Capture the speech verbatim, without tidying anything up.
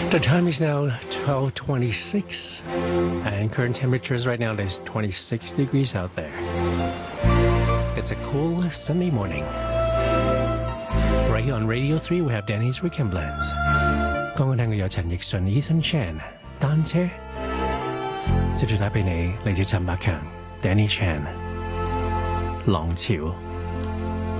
The time is now twelve twenty-six, and current temperatures right now is twenty-six degrees out there. It's a cool Sunday morning. Right here on Radio three, we have Danny's Weekend Blends. 剛剛聽過有陳奕迅、Eason Chan 單車，接住打俾你嚟自陳百強、Danny Chan 浪潮。